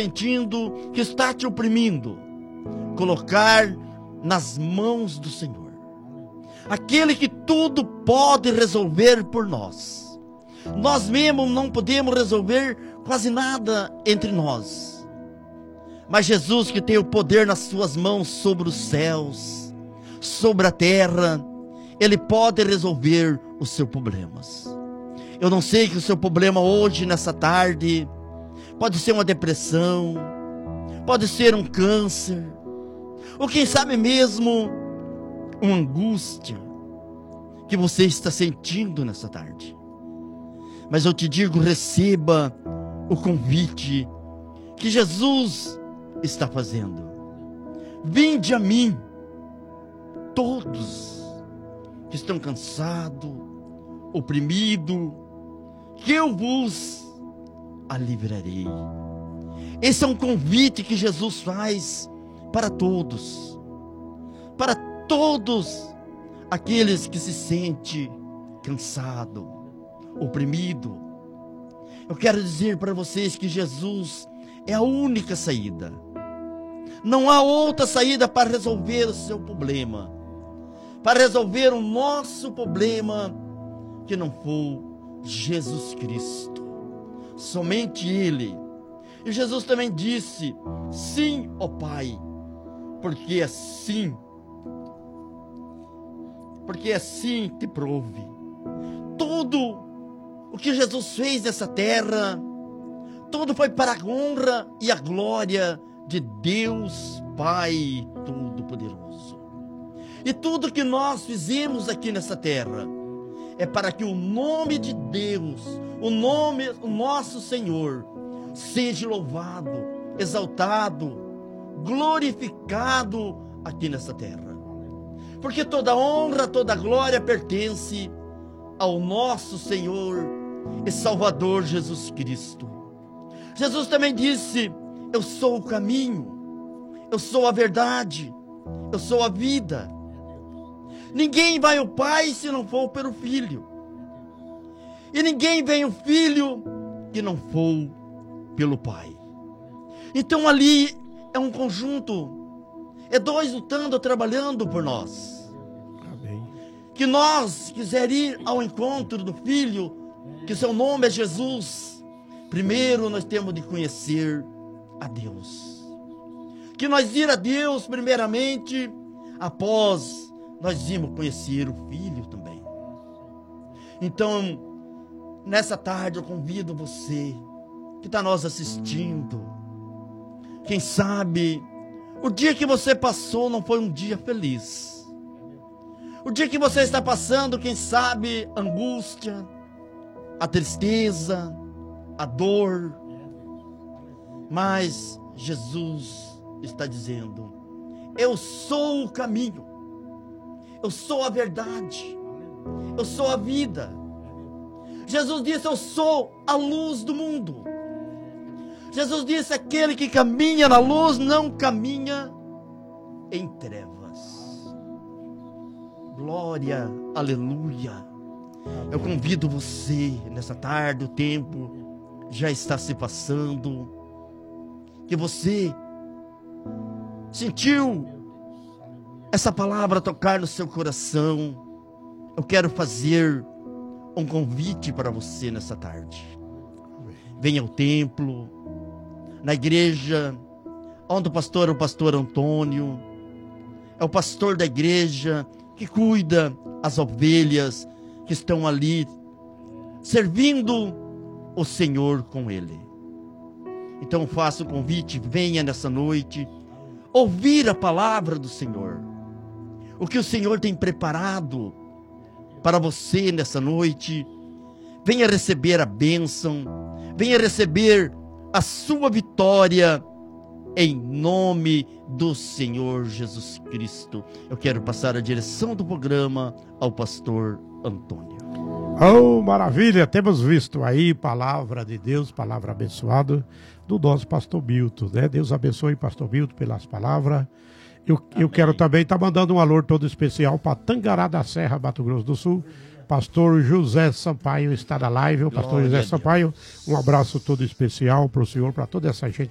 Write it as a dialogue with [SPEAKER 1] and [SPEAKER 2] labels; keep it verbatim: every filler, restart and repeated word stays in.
[SPEAKER 1] sentindo que está te oprimindo, colocar nas mãos do Senhor, aquele que tudo pode resolver por nós. Nós mesmos não podemos resolver quase nada entre nós, mas Jesus, que tem o poder nas suas mãos sobre os céus, sobre a terra, Ele pode resolver os seus problemas. Eu não sei que o seu problema hoje, nessa tarde, pode ser uma depressão, pode ser um câncer, ou quem sabe mesmo uma angústia que você está sentindo nessa tarde. Mas eu te digo, receba o convite que Jesus está fazendo. Vinde a mim, todos que estão cansados, oprimidos, que eu vos aliviarei. Esse é um convite que Jesus faz para todos, para todos aqueles que se sentem cansados, oprimidos. Eu quero dizer para vocês que Jesus é a única saída. Não há outra saída para resolver o seu problema, para resolver o nosso problema, que não for Jesus Cristo. Somente Ele. E Jesus também disse: sim, ó Pai, porque assim, porque assim te prove. Tudo o que Jesus fez nessa terra, tudo foi para a honra e a glória de Deus Pai Todo-Poderoso. E tudo que nós fizemos aqui nessa terra é para que o nome de Deus, o nome do nosso Senhor, seja louvado, exaltado, glorificado aqui nessa terra. Porque toda honra, toda glória pertence ao nosso Senhor e Salvador Jesus Cristo. Jesus também disse: eu sou o caminho, eu sou a verdade, eu sou a vida. Ninguém vai ao Pai se não for pelo Filho. E ninguém vem ao Filho que não for pelo Pai. Então ali é um conjunto, é dois lutando, trabalhando por nós.
[SPEAKER 2] Amém.
[SPEAKER 1] Que nós quiser ir ao encontro do Filho, que seu nome é Jesus, primeiro nós temos de conhecer a Deus. Que nós ir a Deus primeiramente, após nós irmos conhecer o Filho também. Então, nessa tarde eu convido você que está nos assistindo. Quem sabe o dia que você passou não foi um dia feliz. O dia que você está passando, quem sabe, angústia, a tristeza, a dor. Mas Jesus está dizendo: eu sou o caminho, eu sou a verdade, eu sou a vida. Jesus disse: eu sou a luz do mundo. Jesus disse: aquele que caminha na luz não caminha em trevas. Glória, aleluia. Eu convido você nessa tarde, o tempo já está se passando, que você sentiu essa palavra tocar no seu coração. Eu quero fazer um convite para você nessa tarde. Venha ao templo, na igreja, onde o pastor é o pastor Antônio, é o pastor da igreja que cuida as ovelhas que estão ali, servindo o Senhor com ele. Então faço o convite, venha nessa noite, ouvir a palavra do Senhor, o que o Senhor tem preparado para você nessa noite. Venha receber a bênção, venha receber a sua vitória, em nome do Senhor Jesus Cristo. Eu quero passar a direção do programa ao pastor Antônio.
[SPEAKER 2] Oh, maravilha, temos visto aí palavra de Deus, palavra abençoada do nosso pastor Milton, né? Deus abençoe pastor Milton pelas palavras. Eu, eu quero também estar tá mandando um alô todo especial para Tangará da Serra, Mato Grosso do Sul. Pastor José Sampaio está na live. O pastor José Sampaio, um abraço todo especial para o senhor, para toda essa gente